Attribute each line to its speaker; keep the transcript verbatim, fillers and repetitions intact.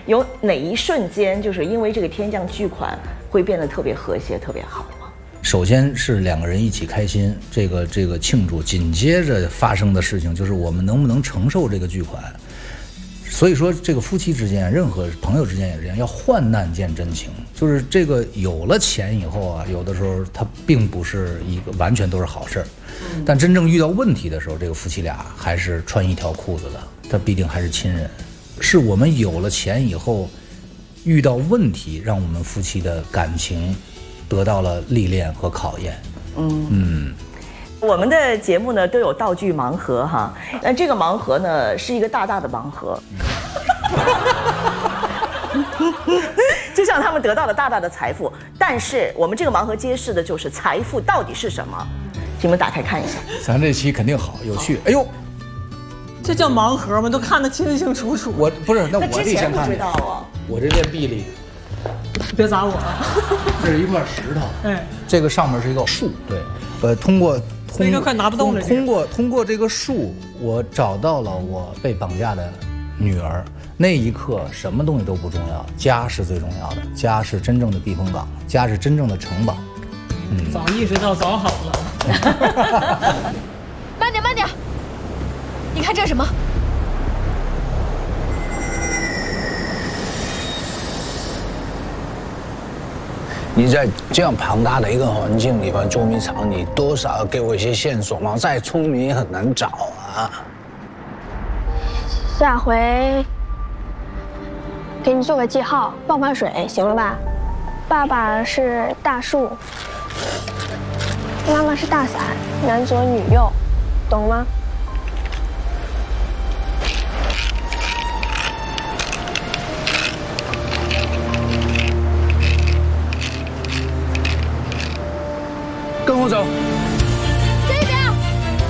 Speaker 1: 有哪一瞬间就是因为这个天降巨款会变得特别和谐、特别好吗？
Speaker 2: 首先是两个人一起开心，这个这个庆祝，紧接着发生的事情就是我们能不能承受这个巨款。所以说，这个夫妻之间，任何朋友之间也是这样，要患难见真情。就是这个有了钱以后啊，有的时候它并不是一个完全都是好事儿，但真正遇到问题的时候，这个夫妻俩还是穿一条裤子的，他必定还是亲人。是我们有了钱以后，遇到问题，让我们夫妻的感情得到了历练和考验。嗯嗯。
Speaker 1: 我们的节目呢都有道具盲盒哈，那这个盲盒呢是一个大大的盲盒，就像他们得到了大大的财富，但是我们这个盲盒揭示的就是财富到底是什么，请你们打开看一下。
Speaker 2: 咱这期肯定好有趣。哎呦，
Speaker 3: 这叫盲盒吗？都看得清清楚楚。
Speaker 2: 我不是，那我
Speaker 1: 之前不知道啊。
Speaker 2: 我这练臂力，
Speaker 3: 别砸我啊！
Speaker 2: 这是一块石头，
Speaker 3: 哎，
Speaker 2: 这个上面是一个树，对，呃，通过。
Speaker 3: 那个快拿不动了。
Speaker 2: 通过通过这个树，我找到了我被绑架的女儿。那一刻，什么东西都不重要，家是最重要的，家是真正的避风港，家是真正的城堡。
Speaker 3: 嗯，早意识到早好了。
Speaker 4: 慢点，慢点！你看这是什么？
Speaker 5: 你在这样庞大的一个环境里边捉迷藏，你多少要给我一些线索嘛？再聪明也很难找啊。
Speaker 6: 下回给你做个记号，放放水，行了吧？爸爸是大树，妈妈是大伞，男左女右，懂吗？
Speaker 5: 跟我走。